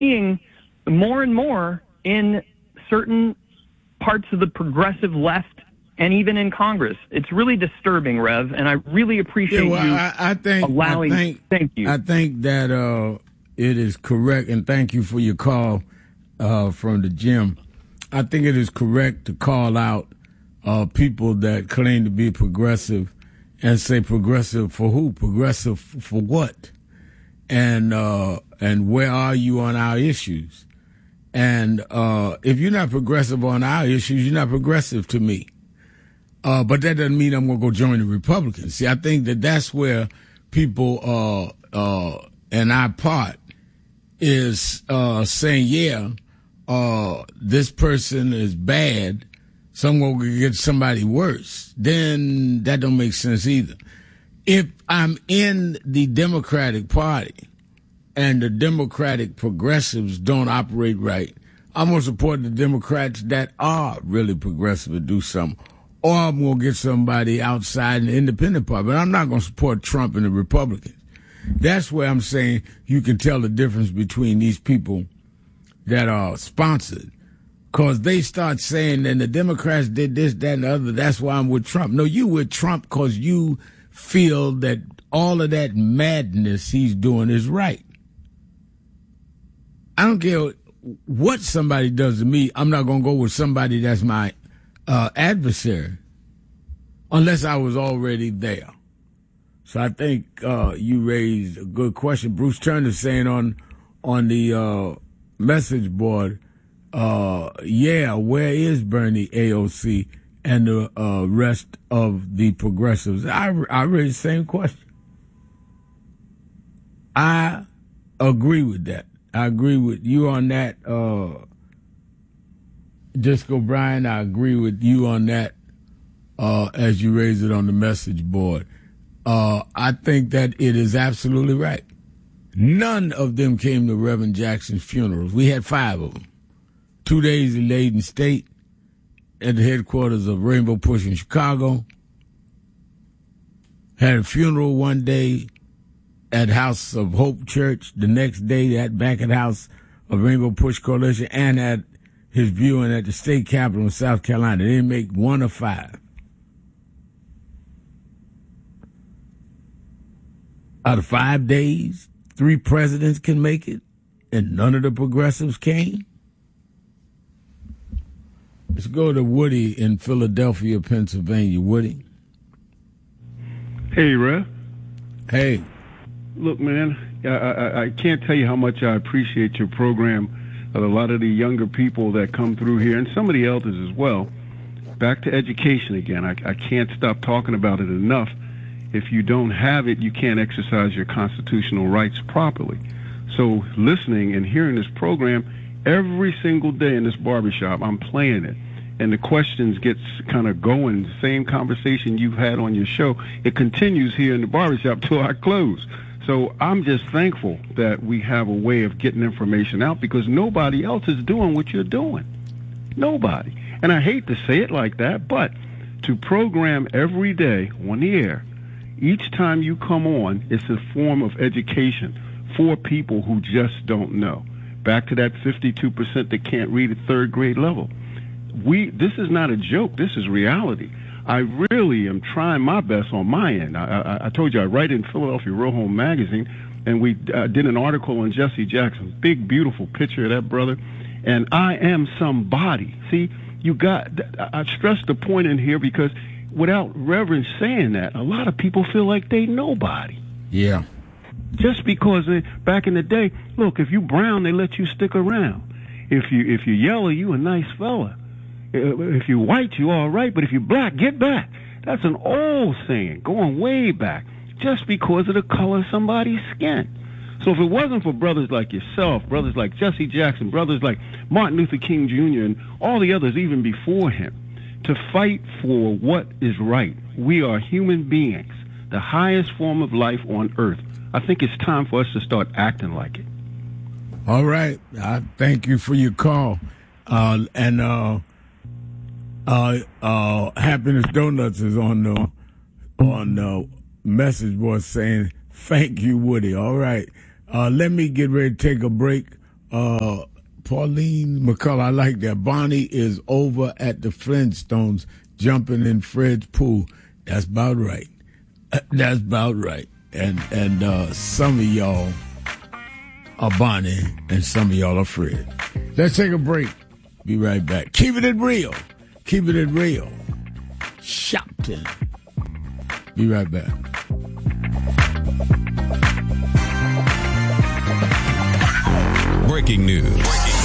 seeing more and more in certain parts of the progressive left and even in Congress. It's really disturbing, Rev, and I really appreciate thank you. I think that it is correct, and thank you for your call from the gym. I think it is correct to call out people that claim to be progressive and say progressive for who? Progressive for what? And where are you on our issues? And if you're not progressive on our issues, you're not progressive to me. But that doesn't mean I'm going to go join the Republicans. See, I think that's where people and our part is saying, this person is bad, so I'm going to get somebody worse. Then that don't make sense either. If I'm in the Democratic Party and the Democratic progressives don't operate right, I'm going to support the Democrats that are really progressive and do something. Or I'm going to get somebody outside the independent party. But I'm not going to support Trump and the Republicans. That's where I'm saying you can tell the difference between these people that are sponsored. Because they start saying that the Democrats did this, that, and the other. That's why I'm with Trump. No, you with Trump because you feel that all of that madness he's doing is right. I don't care what somebody does to me. I'm not going to go with somebody that's my adversary unless I was already there. So I think you raised a good question. Bruce Turner saying on the message board, where is Bernie, AOC, and the rest of the progressives? I raised the same question. I agree with that. I agree with you on that. Disco Brian, I agree with you on that as you raise it on the message board. I think that it is absolutely right. None of them came to Reverend Jackson's funerals. We had 5 of them. 2 days he laid in state at the headquarters of Rainbow Push in Chicago. Had a funeral one day at House of Hope Church. The next day back at House of Rainbow Push Coalition, and had his viewing at the state capitol in South Carolina. They didn't make 1 of 5. Out of 5 days, 3 presidents can make it, and none of the progressives came. Let's go to Woody in Philadelphia, Pennsylvania. Woody. Hey, Rev. Hey. Look, man, I can't tell you how much I appreciate your program. A lot of the younger people that come through here, and some of the elders as well. Back to education again. I can't stop talking about it enough. If you don't have it, you can't exercise your constitutional rights properly. So listening and hearing this program every single day in this barbershop, I'm playing it. And the questions gets kind of going. The same conversation you've had on your show, it continues here in the barbershop till I close. So I'm just thankful that we have a way of getting information out because nobody else is doing what you're doing. Nobody. And I hate to say it like that, but to program every day on the air, each time you come on, it's a form of education for people who just don't know. Back to that 52% that can't read at 3rd grade level. This is not a joke. This is reality. I really am trying my best on my end. I told you I write in Philadelphia Real Home Magazine, and we did an article on Jesse Jackson. Big, beautiful picture of that brother. And I am somebody. See, I stressed the point in here because without Reverend saying that, a lot of people feel like they nobody. Yeah. Just because back in the day, look, if you brown, they let you stick around. If you yellow, you a nice fella. If you white, you all right, but if you black, get back. That's an old saying, going way back, just because of the color of somebody's skin. So if it wasn't for brothers like yourself, brothers like Jesse Jackson, brothers like Martin Luther King Jr., and all the others even before him, to fight for what is right, we are human beings, the highest form of life on earth. I think it's time for us to start acting like it. All right. I thank you for your call. Happiness Donuts is on the message board saying, thank you, Woody. All right. Let me get ready to take a break. Pauline McCullough, I like that. Bonnie is over at the Flintstones jumping in Fred's pool. That's about right. That's about right. And some of y'all are Bonnie and some of y'all are Fred. Let's take a break. Be right back. Keeping it real. Keeping it real. Shopton. Be right back. Breaking news.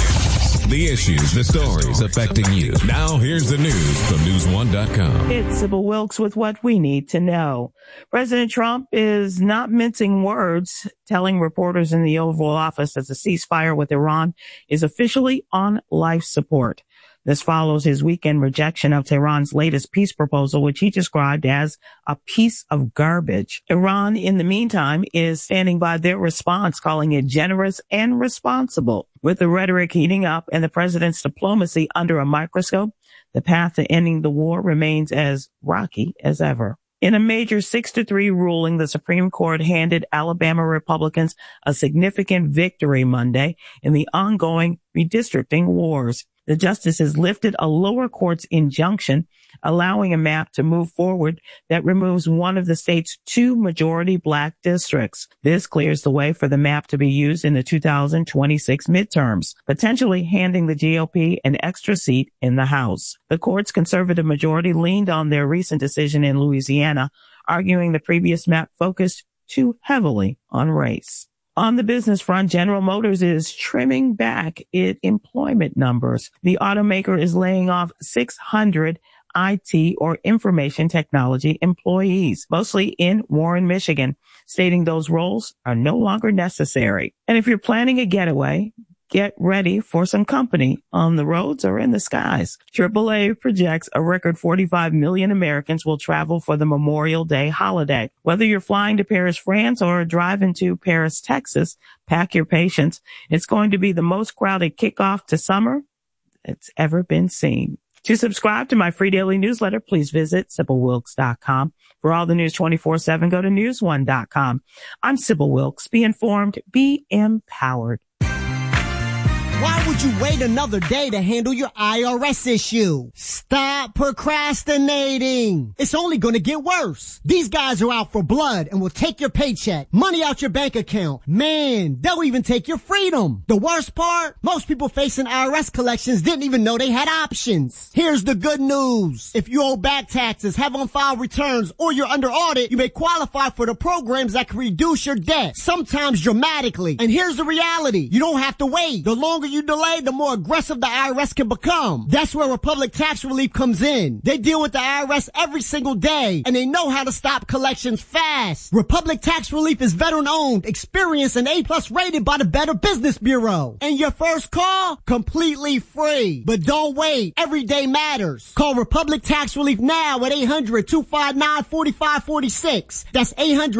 The issues, the stories affecting you. Now here's the news from News1.com. It's Sybil Wilkes with what we need to know. President Trump is not mincing words, telling reporters in the Oval Office that the ceasefire with Iran is officially on life support. This follows his weekend rejection of Tehran's latest peace proposal, which he described as a piece of garbage. Iran, in the meantime, is standing by their response, calling it generous and responsible. With the rhetoric heating up and the president's diplomacy under a microscope, the path to ending the war remains as rocky as ever. In a major 6-3 ruling, the Supreme Court handed Alabama Republicans a significant victory Monday in the ongoing redistricting wars. The justices lifted a lower court's injunction, allowing a map to move forward that removes one of the state's 2 majority black districts. This clears the way for the map to be used in the 2026 midterms, potentially handing the GOP an extra seat in the House. The court's conservative majority leaned on their recent decision in Louisiana, arguing the previous map focused too heavily on race. On the business front, General Motors is trimming back its employment numbers. The automaker is laying off 600 IT or information technology employees, mostly in Warren, Michigan, stating those roles are no longer necessary. And if you're planning a getaway, get ready for some company on the roads or in the skies. AAA projects a record 45 million Americans will travel for the Memorial Day holiday. Whether you're flying to Paris, France, or driving to Paris, Texas, pack your patience. It's going to be the most crowded kickoff to summer that's ever been seen. To subscribe to my free daily newsletter, please visit SybilWilkes.com. For all the news 24/7, go to News1.com. I'm Sybil Wilkes. Be informed, be empowered. Why would you wait another day to handle your IRS issue? Stop procrastinating. It's only going to get worse. These guys are out for blood and will take your paycheck, money out your bank account. Man, they'll even take your freedom. The worst part? Most people facing IRS collections didn't even know they had options. Here's the good news. If you owe back taxes, have on-file returns, or you're under audit, you may qualify for the programs that can reduce your debt, sometimes dramatically. And here's the reality. You don't have to wait. The longer you delay, the more aggressive the IRS can become. That's where Republic Tax Relief comes in. They deal with the IRS every single day, and they know how to stop collections fast. Republic Tax Relief is veteran-owned, experienced, and A+ rated by the Better Business Bureau. And your first call? Completely free. But don't wait. Every day matters. Call Republic Tax Relief now at 800-259-4546. That's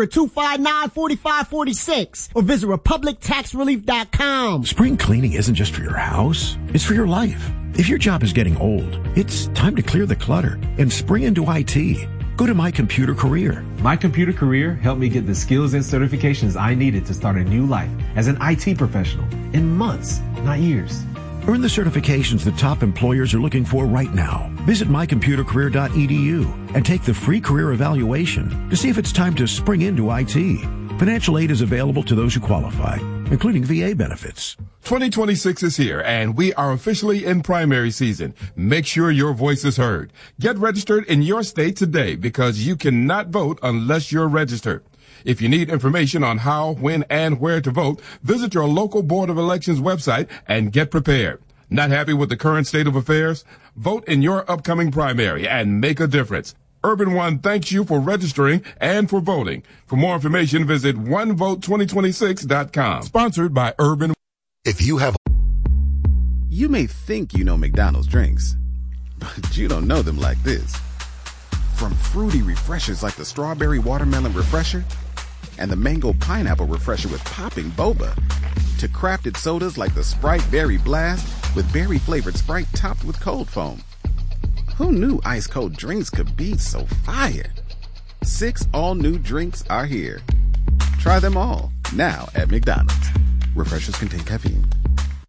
800-259-4546. Or visit RepublicTaxRelief.com. Spring cleaning isn't just for your house, it's for your life. If your job is getting old, it's time to clear the clutter and spring into IT. Go to My Computer Career. My Computer Career helped me get the skills and certifications I needed to start a new life as an IT professional in months, not years. Earn the certifications the top employers are looking for right now. Visit mycomputercareer.edu and take the free career evaluation to see if it's time to spring into IT. Financial aid is available to those who qualify, including VA benefits. 2026 is here, and we are officially in primary season. Make sure your voice is heard. Get registered in your state today because you cannot vote unless you're registered. If you need information on how, when, and where to vote, visit your local Board of Elections website and get prepared. Not happy with the current state of affairs? Vote in your upcoming primary and make a difference. Urban One thanks you for registering and for voting. For more information, visit onevote2026.com. Sponsored by Urban. If you have... You may think you know McDonald's drinks, but you don't know them like this. From fruity refreshers like the Strawberry Watermelon Refresher and the Mango Pineapple Refresher with popping boba, to crafted sodas like the Sprite Berry Blast with berry-flavored Sprite topped with cold foam. Who knew ice-cold drinks could be so fire? 6 all-new drinks are here. Try them all, now at McDonald's. Refreshers contain caffeine.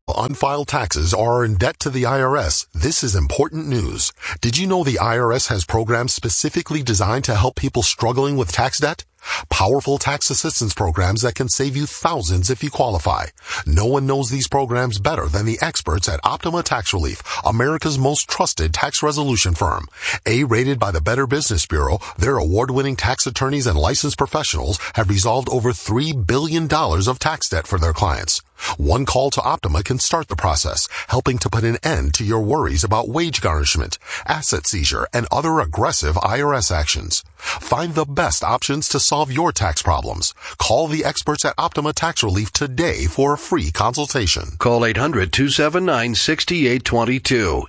unfiled taxes or are in debt to the IRS, this is important news. Did you know the IRS has programs specifically designed to help people struggling with tax debt? Powerful tax assistance programs that can save you thousands if you qualify. No one knows these programs better than the experts at Optima Tax Relief, America's most trusted tax resolution firm. A-rated by the Better Business Bureau, their award-winning tax attorneys and licensed professionals have resolved over $3 billion of tax debt for their clients. One call to Optima can start the process, helping to put an end to your worries about wage garnishment, asset seizure, and other aggressive IRS actions. Find the best options to solve your tax problems. Call the experts at Optima Tax Relief today for a free consultation. Call 800-279-6822.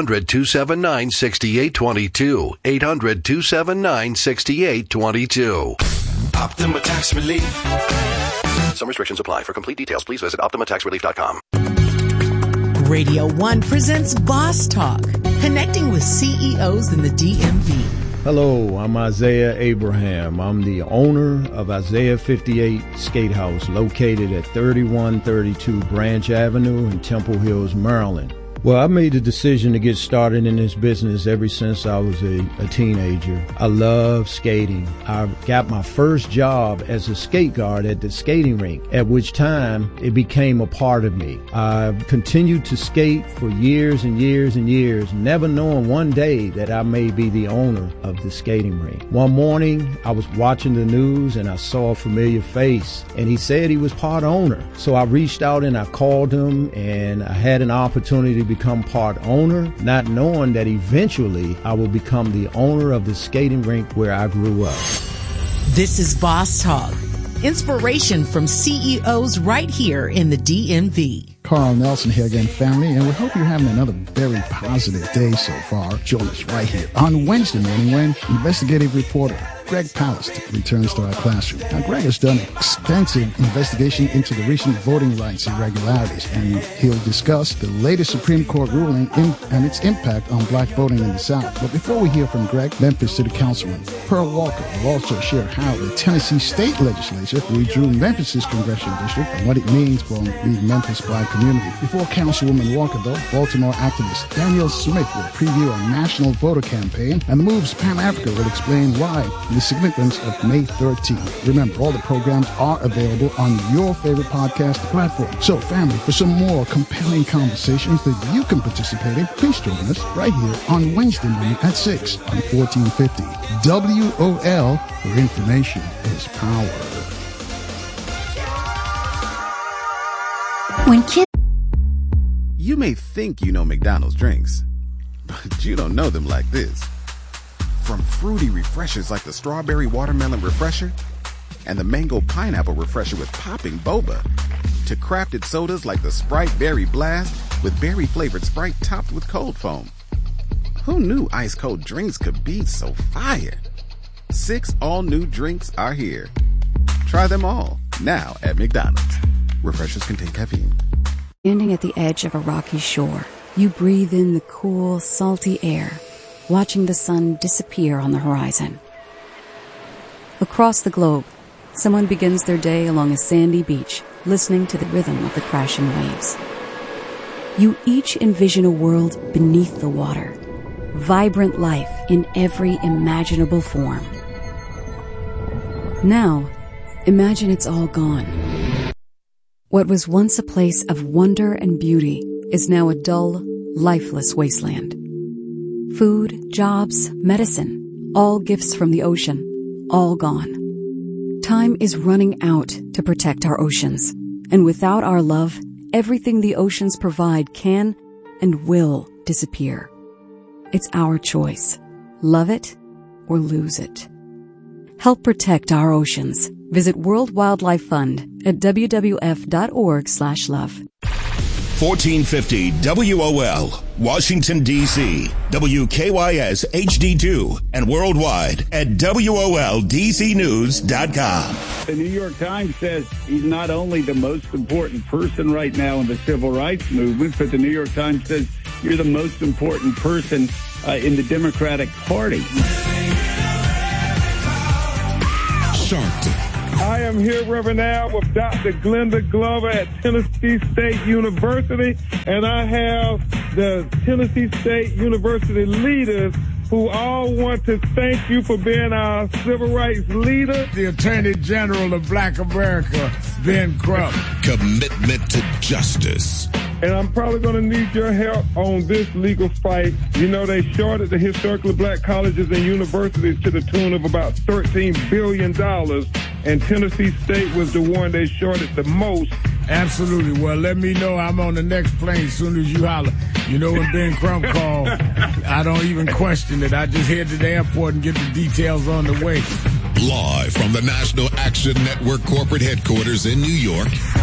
800-279-6822. 800-279-6822. Optima Tax Relief. Some restrictions apply. For complete details, please visit OptimaTaxRelief.com. Radio 1 presents Boss Talk, connecting with CEOs in the DMV. Hello, I'm Isaiah Abraham. I'm the owner of Isaiah 58 Skate House, located at 3132 Branch Avenue in Temple Hills, Maryland. Well, I made the decision to get started in this business ever since I was a teenager. I love skating. I got my first job as a skate guard at the skating rink, at which time it became a part of me. I continued to skate for years and years and years, never knowing one day that I may be the owner of the skating rink. One morning, I was watching the news and I saw a familiar face, and he said he was part owner. So I reached out and I called him, and I had an opportunity to become part owner, not knowing that eventually I will become the owner of the skating rink where I grew up. This is Boss Talk, inspiration from CEOs right here in the DMV. Carl Nelson here again, family, and we hope you're having another very positive day so far. Join us right here on Wednesday morning when investigative reporter Greg Palast returns to our classroom. Now, Greg has done extensive investigation into the recent voting rights irregularities, and he'll discuss the latest Supreme Court ruling and its impact on black voting in the South. But before we hear from Greg, Memphis City Councilman Pearl Walker will also share how the Tennessee State Legislature redrew Memphis's congressional district and what it means for the Memphis black community. Before Councilwoman Walker, though, Baltimore activist Daniel Smith will preview a national voter campaign, and the Move's Pam Africa will explain why the significance of May 13th. Remember, all the programs are available on your favorite podcast platform. So, family, for some more compelling conversations that you can participate in, please join us right here on Wednesday morning at 6 on 1450. WOL, where information is power. When kids... You may think you know McDonald's drinks, but you don't know them like this. From fruity refreshers like the Strawberry Watermelon Refresher and the Mango Pineapple Refresher with popping boba, to crafted sodas like the Sprite Berry Blast with berry-flavored Sprite topped with cold foam. Who knew ice-cold drinks could be so fire? 6 all-new drinks are here. Try them all, now at McDonald's. Refreshers contain caffeine. Standing at the edge of a rocky shore, you breathe in the cool, salty air, watching the sun disappear on the horizon. Across the globe, someone begins their day along a sandy beach, listening to the rhythm of the crashing waves. You each envision a world beneath the water, vibrant life in every imaginable form. Now, imagine it's all gone. What was once a place of wonder and beauty is now a dull, lifeless wasteland. Food, jobs, medicine, all gifts from the ocean, all gone. Time is running out to protect our oceans, and without our love, everything the oceans provide can and will disappear. It's our choice. Love it or lose it. Help protect our oceans. Visit World Wildlife Fund at wwf.org/love. 1450 WOL, Washington, D.C., WKYS HD2, and worldwide at WOLDCnews.com. The New York Times says he's not only the most important person right now in the civil rights movement, but the New York Times says you're the most important person in the Democratic Party. Shark Tank I am here, Reverend Al, with Dr. Glenda Glover at Tennessee State University, and I have the Tennessee State University leaders who all want to thank you for being our civil rights leader. The Attorney General of Black America, Ben Crump. Commitment to justice. And I'm probably going to need your help on this legal fight. You know, they shorted the historically black colleges and universities to the tune of about $13 billion, and Tennessee State was the one they shorted the most. Absolutely. Well, let me know. I'm on the next plane as soon as you holler. You know, when Ben Crump called, I don't even question it. I just head to the airport and get the details on the way. Live from the National Action Network corporate headquarters in New York,